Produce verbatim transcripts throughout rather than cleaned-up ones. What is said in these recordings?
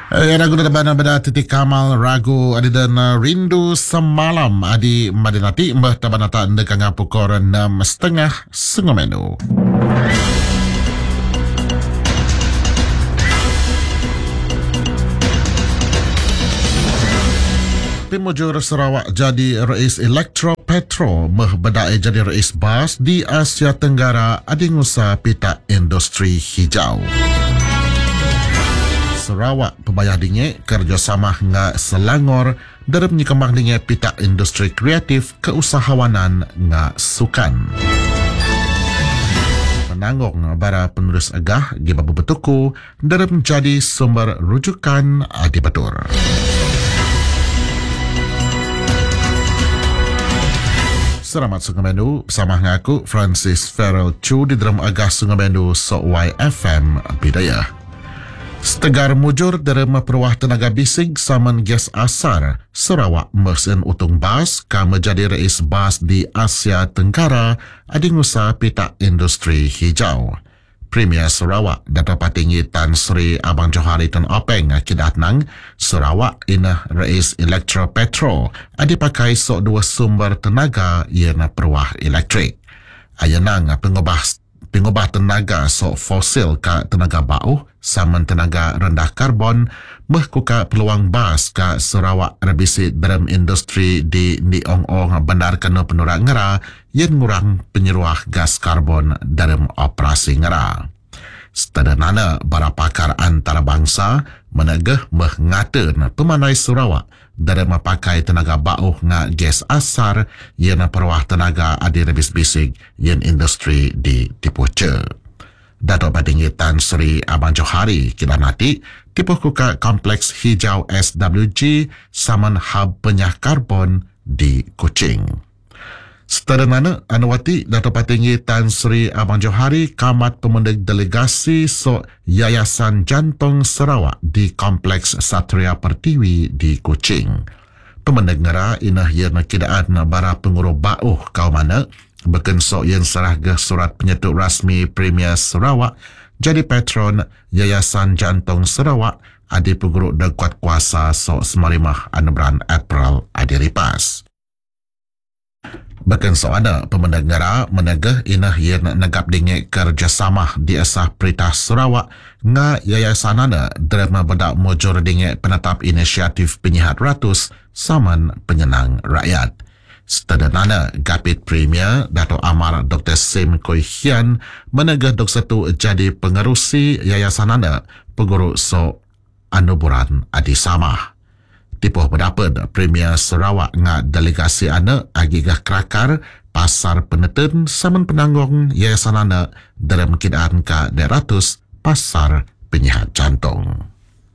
Eh, ragu na bana bada titik kamal ragu adi dan uh, rindu semalam adi madinati mbah tabanata ndekang pukor enam setengah sengomenu. Pimujur Sarawak jadi Rais Elektro Petro meh bedai jadi Rais Bas di Asia Tenggara adi ngusa pita industri hijau. Sarawak pebayah dingin kerjasama nga Selangor dalam menyikembang dingin pita industri kreatif keusahawanan nga sukan. Penanggung bara penulis agah giba bebetuku dalam menjadi sumber rujukan adi batur. Selamat Sungabendu bersama aku Francis Farrell Chu di dalam agah Sungabendu So Y F M Bidayah. Setegar mujur dari perwah tenaga bising saman gas asar, Sarawak mesin utung bas ka menjadi Rais Bas di Asia Tenggara adi ngusa pita industri hijau. Premier Sarawak Dato' Patinggi Tan Sri Abang Johari Tan Openg kidatnang Sarawak ina Rais Elektro Petro adi pakai sok dua sumber tenaga iana perwah elektrik. Ayanang pengubah pengubah tenaga sok fosil ka tenaga bauh saman tenaga rendah karbon meh kuka peluang bas ka Sarawak rebisi dalam industri di di ong-ong bandar kena penurak ngera yang ngurang penyeruah gas karbon dalam operasi ngera. Setedanana para pakar antarabangsa menegah meh ngaten pemanai Sarawak dalam pakai tenaga bauh nga gas asar yang perwah tenaga adi rebis bisig yang industri di Tipuce. Dato' Patinggi Tan Sri Abang Johari kira nanti tipu kuka kompleks hijau S W G saman hub penyah karbon di Kuching. Setelah Anuwati Dato' Patinggi Tan Sri Abang Johari kamat pemendag delegasi so Yayasan Jantung Sarawak di Kompleks Satria Pertiwi di Kuching. Pemendag ngera inah yang kidaan bara penguruh bauh kau mana beken so yang serah ke surat penyetuk rasmi Premier Sarawak jadi patron Yayasan Jantung Sarawak adi penguruh dekuat kuasa so semarimah anebran April adi ripas. Bahkan soada pemenang negara menegah inah yang negap dingin kerjasama di asah Peritah Sarawak nga yayasanana derma bedak mujur dingin penetap inisiatif penyihat ratus saman penyenang rakyat. Setedanana Gapit Premier Dato' Amar Doktor Sim Koi Hian menegah dok satu jadi pengerusi yayasanana penguruk so anuburan adi samah. Tipuh berdapat Premier Sarawak nga delegasi ana agigah kerakar pasar peneten saman penanggung yayasan ana dalam kidaan ka deratus pasar penyihat jantung.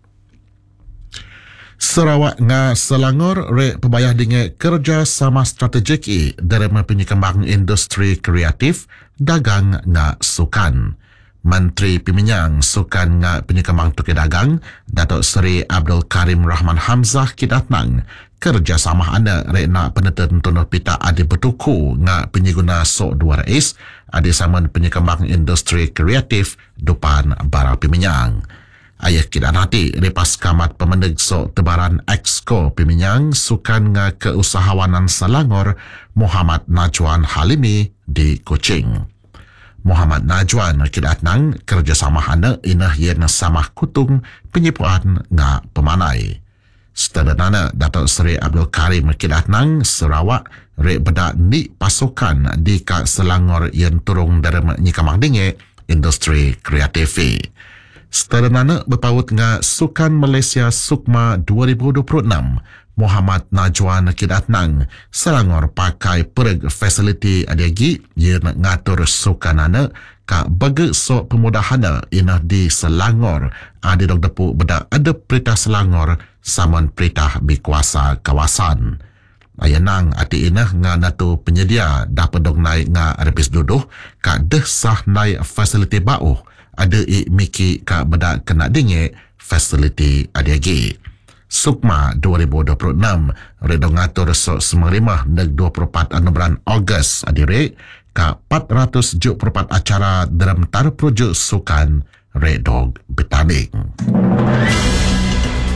Sarawak nga Selangor re pebayah dingin kerja sama strategiki dalam penyikembang industri kreatif dagang nga sukan. Menteri Peminyang Sukan nga Penyikembang Tukar Dagang Datuk Seri Abdul Karim Rahman Hamzah kidatnang kerjasama anda rena peneten tunuh pita adi betuku nga penyiguna sok dua rais adi saman penyikembang industri kreatif depan bara Peminyang. Ayah kidat nanti lepas kamat pemeneg sok tebaran Exco Peminyang Sukan nga Keusahawanan Selangor Muhammad Najwan Halimi di Kuching. Muhammad Najwan kidatnang kerjasama anda inah yang samah kutung penyipuan nga pemanai. Setelah Datuk Seri Abdul Karim kidatnang Sarawak re bedak ni pasukan di ka Selangor yang turung dalam nyikamang dingin industri kreatif. Setelah berpaut nga Sukan Malaysia Sukma dua ribu dua puluh enam Muhammad Najwan kidatnang Selangor pakai pereg fasiliti adiagi yang ngatur sukanana ka bagi so pemudahana inah di Selangor adi dok depu bedak ada Peritah Selangor saman Peritah bikuasa kawasan. Ayanang ati inah nga natu penyedia dapat dok naik nga repis duduh ka deh sah naik fasiliti bauh ada i miki ka bedak kena dingin fasiliti adiagi. Sukma dua ribu dua puluh enam redo ngatur so semerimah neg dua puluh empat bulan Ogos adire ka empat ratus tujuh puluh empat acara dalam tarikh projuk sukan redog bertanding.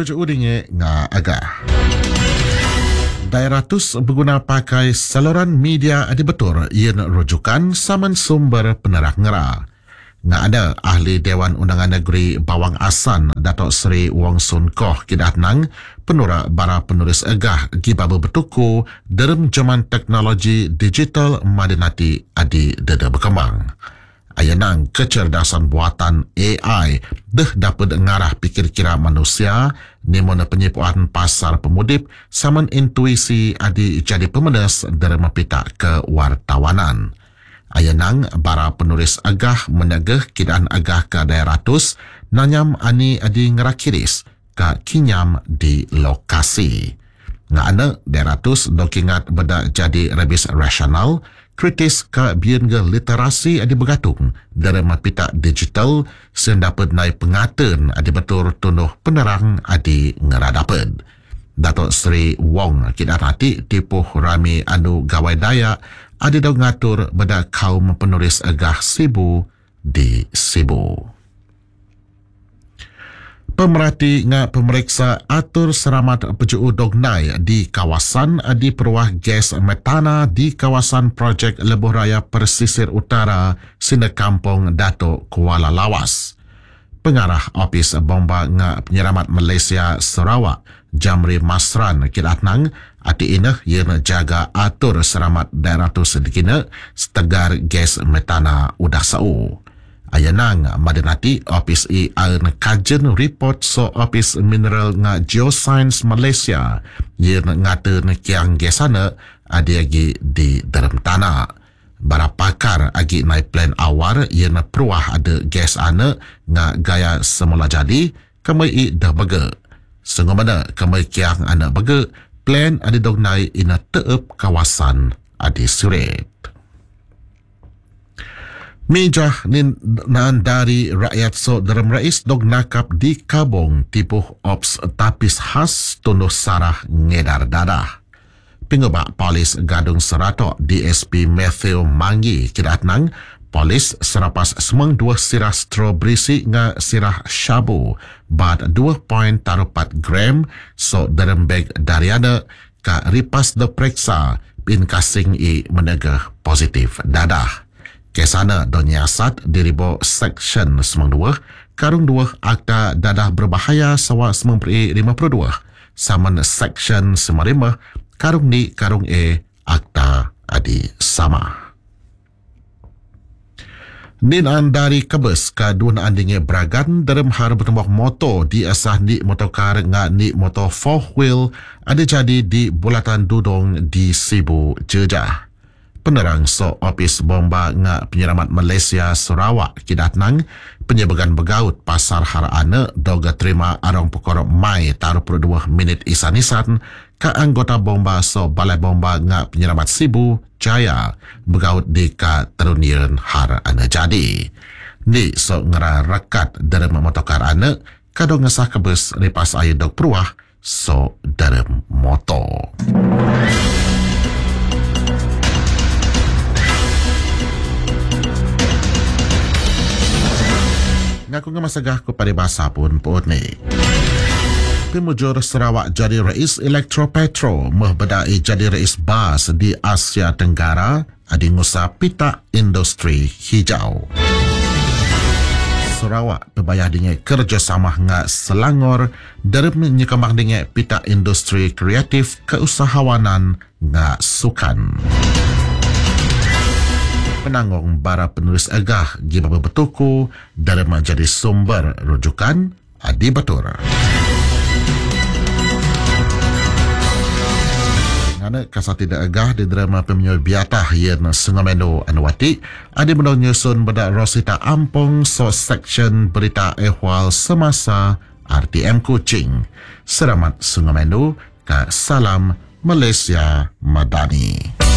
peju udinge nga agah. Daeratus berguna pakai saluran media adi betul ian rujukan saman sumber penerang ngera. Nga ada ahli Dewan Undangan Negeri Bawang Asan Datuk Seri Wong Sun Koh kidat nang penura bara penulis agah gibabu betuku dalam zaman teknologi digital madinati adi dada berkembang. Ayanang kecerdasan buatan A I dah dapat ngarah pikir kira manusia ni mana penyipuan pasar pemudip saman intuisi adi jadi pemenes dalam pita kewartawanan. Ayanang bara penulis agah menegah kidaan agah ke daeratus nanyam ani adi ngerakiris ke kinyam di lokasi. Nga ana daeratus dokingat beda jadi rebis rasional kritis ke bienga literasi adi bergatung dari mapita digital sen dapat naik pengatan adi betul tunuh penerang adi ngeradaped. Datuk Seri Wong kidat hati tipuh rami anu gawai daya adi dau ngatur beda kaum penulis agah Sibu di Sibu. Pemerhati nga pemeriksa atur seramat peju dognai di kawasan di peruah gas metana di kawasan projek Lebuh Raya Persisir Utara Sina Kampung Datuk Kuala Lawas. Pengarah Opis Bomba nga Penyelamat Malaysia Sarawak Jamri Masran kidat nang ati inah yang jaga atur seramat daerah tu sedikina setegar gas metana udah sau. Ayanang madinati Opis I an kajen report so Opis Mineral nga Geoscience Malaysia yang ngaten kiang gesana adi agi di dalam tanah. Bara pakar agi naik plan awar yang peruah ada gas ana nga gaya semula jadi kemai I dah baga. Sengomana kemai kiang ana baga plan adi dognai ina teep kawasan adi suret. Mijah nin nan dari rakyat so dalam rais dog nakap di Kabong tipuh ops tapis khas tunuh sarah ngedar dadah. Pengubah polis Gadung Seratok D S P Matthew Manggi kidat nang polis serapas semang dua sirah stro berisi nga sirah syabu bad dua poin tarupat gram so dalam beg dariana ka ripas de periksa bin kasing I menegah positif dadah. Kesana donyiasat diribo seksyen semang dua, karung dua akta dadah berbahaya sawa semang peri lima puluh dua, saman seksyen semang lima, karung ni karung E akta adi sama. Ninan dari kebes ka dua andinge Bragan dalam har bertembak moto di asah ni motokar nga ni motor four wheel ada jadi di bulatan Dudong di Sibu Jejah. Penerang so Opis Bomba nga Penyelamat Malaysia Sarawak kidat nang penyebagan begaut pasar harana doga terima arong pokok Mai taruh puluh dua minit isan-isan ka anggota bomba so Balai Bomba nga Penyelamat Sibu Jaya begaut di ka terunian harana jadi. Ni so ngera rekat dalam motokar ana kado ngesah kebes ripas air dog peruah so dalam motor. Ngaku ngemasagah ko paribasa pun poot ni. Pemujur Sarawak jadi Rais Elektropetro membedai jadi Rais Bas di Asia Tenggara adi ngusa pita industri hijau. Sarawak berbayar dengan kerjasama nga Selangor dari menyekambang dengan pita industri kreatif keusahawanan nga sukan. Penanggung bara penulis agah gibaba betuku dalam menjadi sumber rujukan adi batur. Ngana kasah tidak agah di drama pemenyoy biatah yang sengamendo anwati adi menong nyusun beda Rosita Ampong so section berita ehwal semasa R T M Kuching. Selamat sengamendo ka salam Malaysia Madani.